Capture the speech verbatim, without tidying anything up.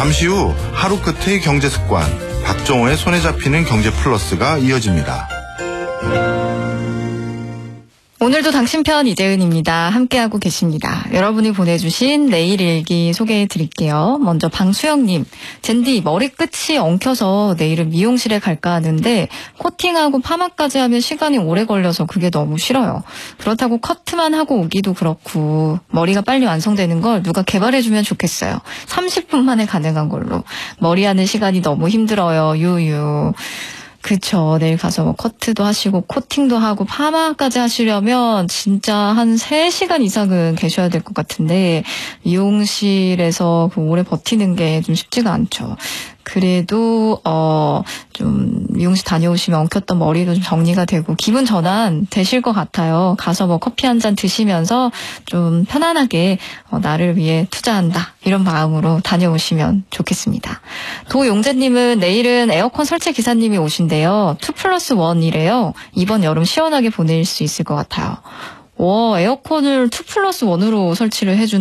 잠시 후 하루 끝의 경제 습관, 박정호의 손에 잡히는 경제 플러스가 이어집니다. 오늘도 당신 편 이재은입니다. 함께하고 계십니다. 여러분이 보내주신 내일 일기 소개해 드릴게요. 먼저 방수영님, 젠디 머리끝이 엉켜서 내일은 미용실에 갈까 하는데 코팅하고 파마까지 하면 시간이 오래 걸려서 그게 너무 싫어요. 그렇다고 커트만 하고 오기도 그렇고 머리가 빨리 완성되는 걸 누가 개발해주면 좋겠어요. 삼십 분 만에 가능한 걸로. 머리하는 시간이 너무 힘들어요. 유유. 그쵸. 내일 가서 뭐 커트도 하시고 코팅도 하고 파마까지 하시려면 진짜 한 세 시간 이상은 계셔야 될 것 같은데 미용실에서 그 오래 버티는 게 좀 쉽지가 않죠. 그래도 어 좀 미용실 다녀오시면 엉켰던 머리도 좀 정리가 되고 기분 전환 되실 것 같아요. 가서 뭐 커피 한 잔 드시면서 좀 편안하게 어, 나를 위해 투자한다 이런 마음으로 다녀오시면 좋겠습니다. 도용재님은 내일은 에어컨 설치 기사님이 오신대요. 투 플러스 원이래요. 이번 여름 시원하게 보낼 수 있을 것 같아요. 와, 에어컨을 투 플러스 원으로 설치를 해준